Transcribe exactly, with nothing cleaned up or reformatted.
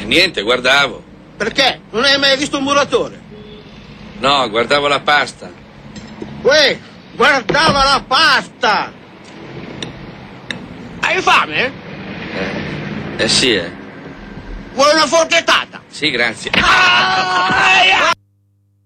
niente, guardavo. Perché? Non hai mai visto un muratore? No, guardavo la pasta. Uè, guardava la pasta! Hai fame? Eh, eh sì, eh. Vuoi una forchettata? Sì, grazie. Ah!